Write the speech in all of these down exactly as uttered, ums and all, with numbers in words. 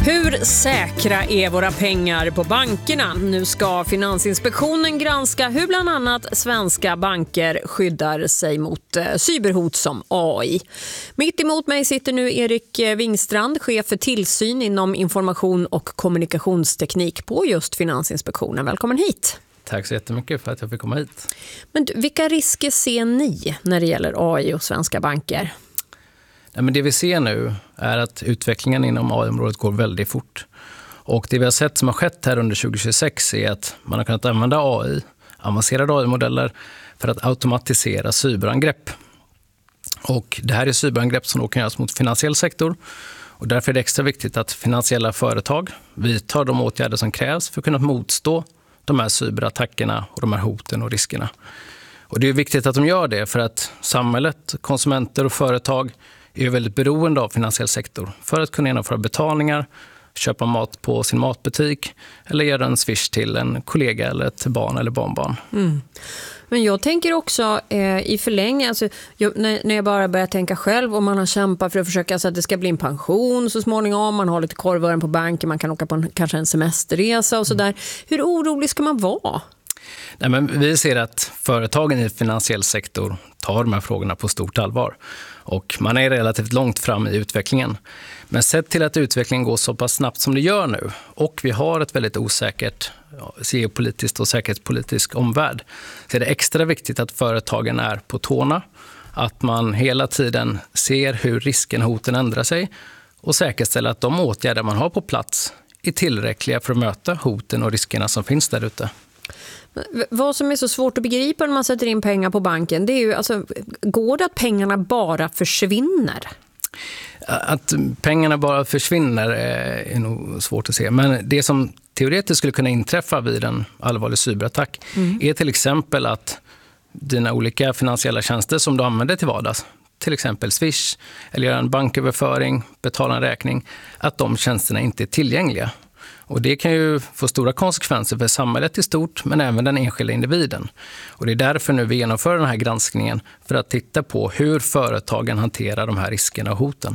Hur säkra är våra pengar på bankerna? Nu ska Finansinspektionen granska hur bland annat svenska banker skyddar sig mot cyberhot som A I. Mitt emot mig sitter nu Erik Wingstrand, chef för tillsyn inom information och kommunikationsteknik på just Finansinspektionen. Välkommen hit. Tack så jättemycket för att jag fick komma hit. Men vilka risker ser ni när det gäller A I och svenska banker? Ja, men det vi ser nu är att utvecklingen inom A I-området går väldigt fort. Och det vi har sett som har skett här under tjugo tjugosex är att man har kunnat använda A I, avancerade A I-modeller, för att automatisera cyberangrepp. Och det här är cyberangrepp som då kan göras mot finansiell sektor. Och därför är det extra viktigt att finansiella företag vidtar de åtgärder som krävs för att kunna motstå de här cyberattackerna och de här hoten och riskerna. Och det är viktigt att de gör det för att samhället, konsumenter och företag är väldigt beroende av finansiell sektor för att kunna genomföra betalningar, köpa mat på sin matbutik eller göra en swish till en kollega eller ett barn eller barnbarn. Mm. Men jag tänker också eh, i förlängning, alltså, jag, när, när jag bara börjar tänka själv och man har kämpat för att försöka så att det ska bli en pension så småningom, man har lite korvören på banken, man kan åka på en, kanske en semesterresa och sådär. Mm. Hur orolig ska man vara? Nej, men vi ser att företagen i finansiell sektor tar de här frågorna på stort allvar. Och man är relativt långt fram i utvecklingen. Men sett till att utvecklingen går så pass snabbt som det gör nu och vi har ett väldigt osäkert geopolitiskt och säkerhetspolitisk omvärld så är det extra viktigt att företagen är på tårna. Att man hela tiden ser hur risken och hoten ändrar sig och säkerställer att de åtgärder man har på plats är tillräckliga för att möta hoten och riskerna som finns där ute. Vad som är så svårt att begripa när man sätter in pengar på banken, det är ju, alltså, går det att pengarna bara försvinner? Att pengarna bara försvinner är nog svårt att se. Men det som teoretiskt skulle kunna inträffa vid en allvarlig cyberattack mm. är till exempel att dina olika finansiella tjänster som du använder till vardags, till exempel Swish eller göra en banköverföring, betala en räkning, att de tjänsterna inte är tillgängliga. Och det kan ju få stora konsekvenser för samhället i stort men även den enskilda individen. Och det är därför nu vi genomför den här granskningen för att titta på hur företagen hanterar de här riskerna och hoten.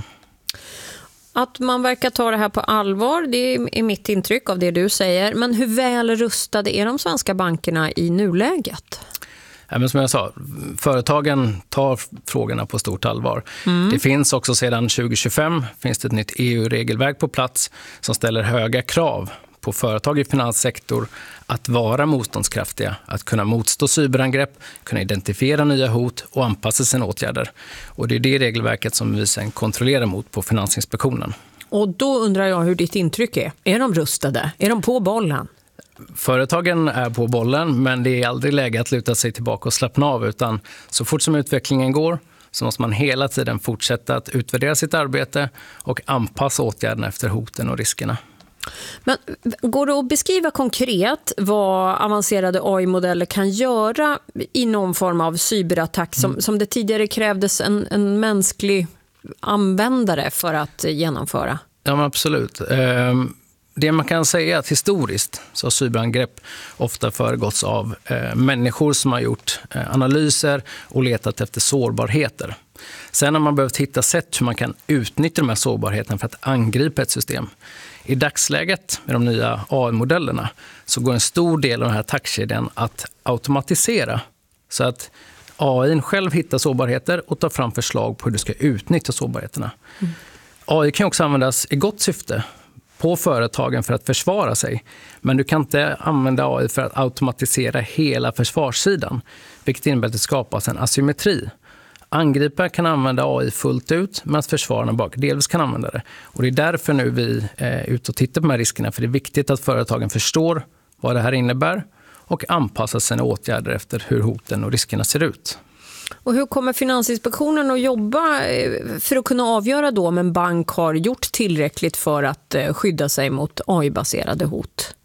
Att man verkar ta det här på allvar, det är mitt intryck av det du säger. Men hur väl rustade är de svenska bankerna i nuläget? Ja, men som jag sa, företagen tar frågorna på stort allvar. Mm. Det finns också sedan tjugo tjugofem finns det ett nytt E U-regelverk på plats som ställer höga krav på företag i finanssektor att vara motståndskraftiga, att kunna motstå cyberangrepp, kunna identifiera nya hot och anpassa sina åtgärder. Och det är det regelverket som vi sen kontrollerar mot på Finansinspektionen. Och då undrar jag hur ditt intryck är. Är de rustade? Är de på bollen? Företagen är på bollen, men det är aldrig läge att luta sig tillbaka och slappna av, utan så fort som utvecklingen går så måste man hela tiden fortsätta att utvärdera sitt arbete och anpassa åtgärderna efter hoten och riskerna. Men går det att beskriva konkret vad avancerade A I-modeller kan göra i någon form av cyberattack som, mm. som det tidigare krävdes en, en mänsklig användare för att genomföra? Ja, men absolut. Um... Det man kan säga är att historiskt så har cyberangrepp ofta föregåtts av eh, människor som har gjort eh, analyser och letat efter sårbarheter. Sen har man behövt hitta sätt hur man kan utnyttja de här sårbarheterna för att angripa ett system. I dagsläget med de nya A I-modellerna så går en stor del av den här attackkedjan att automatisera så att A I själv hittar sårbarheter och tar fram förslag på hur du ska utnyttja sårbarheterna. Mm. A I kan också användas i gott syfte på företagen för att försvara sig. Men du kan inte använda A I för att automatisera hela försvarssidan. Vilket innebär att det skapas en asymmetri. Angripare kan använda A I fullt ut medan försvararna bak delvis kan använda det. Och det är därför nu vi är ute och tittar på de här riskerna. För det är viktigt att företagen förstår vad det här innebär och anpassar sina åtgärder efter hur hoten och riskerna ser ut. Och hur kommer Finansinspektionen att jobba för att kunna avgöra då om en bank har gjort tillräckligt för att skydda sig mot A I-baserade hot?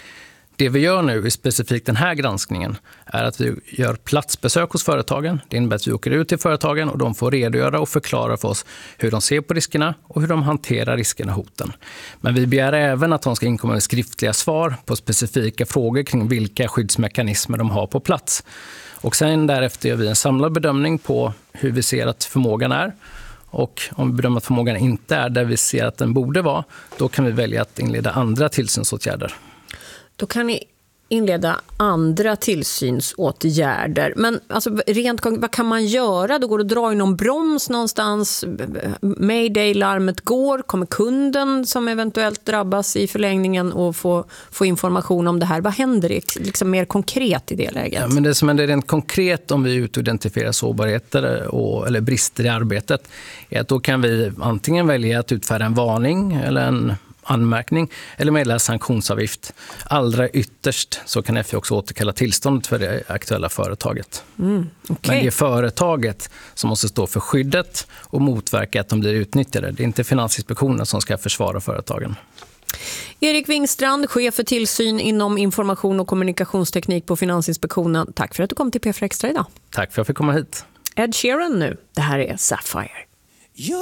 Det vi gör nu i specifikt den här granskningen är att vi gör platsbesök hos företagen. Det innebär att vi åker ut till företagen och de får redogöra och förklara för oss hur de ser på riskerna och hur de hanterar riskerna och hoten. Men vi begär även att de ska inkomma med skriftliga svar på specifika frågor kring vilka skyddsmekanismer de har på plats. Och sen därefter gör vi en samlad bedömning på hur vi ser att förmågan är Och om vi bedömer att förmågan inte är där vi ser att den borde vara, då kan vi välja att inleda andra tillsynsåtgärder. Då kan ni inleda andra tillsynsåtgärder. Men alltså, rent, vad kan man göra? Då går det att dra i någon broms någonstans. Mayday-larmet går. Kommer kunden som eventuellt drabbas i förlängningen och få, få information om det här? Vad händer liksom mer konkret i det läget? Ja, men det som händer rent konkret om vi identifierar sårbarheter och, eller brister i arbetet är att då kan vi antingen välja att utfärda en varning eller en anmärkning eller meddela sanktionsavgift. Allra ytterst så kan F I också återkalla tillståndet för det aktuella företaget. Mm, okay. Men det är företaget som måste stå för skyddet och motverka att de blir utnyttjade. Det är inte Finansinspektionen som ska försvara företagen. Erik Wingstrand, chef för tillsyn inom information och kommunikationsteknik på Finansinspektionen. Tack för att du kom till P fyra Extra idag. Tack för att jag fick komma hit. Ed Sheeran nu. Det här är Sapphire.